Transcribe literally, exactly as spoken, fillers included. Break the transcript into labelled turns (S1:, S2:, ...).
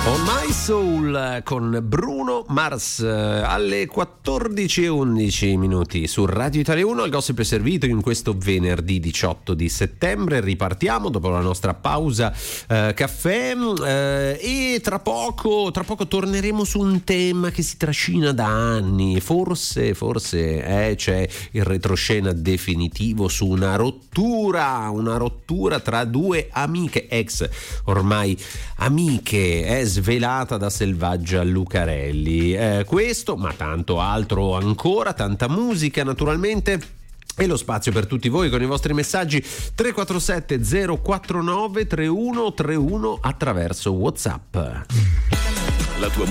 S1: On My Soul con Bruno Mars alle quattordici e undici minuti su Radio Italia uno. Il gossip è servito in questo venerdì diciotto di settembre. Ripartiamo dopo la nostra pausa eh, caffè eh, e tra poco, tra poco torneremo su un tema che si trascina da anni. Forse, forse eh, c'è il retroscena definitivo su una rottura, una rottura tra due amiche, ex ormai amiche, eh, svelata da Selvaggia Lucarelli. Eh, questo, ma tanto altro ancora, tanta musica naturalmente. E lo spazio per tutti voi con i vostri messaggi tre quattro sette zero quattro nove tre uno tre uno attraverso WhatsApp.
S2: La tua